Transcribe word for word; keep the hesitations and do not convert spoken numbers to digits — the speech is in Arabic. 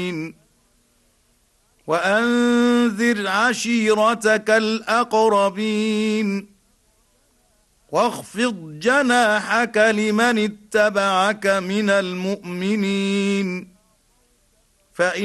وأنذر عشيرتك الأقربين واخفض جناحك لمن اتبعك من المؤمنين فإن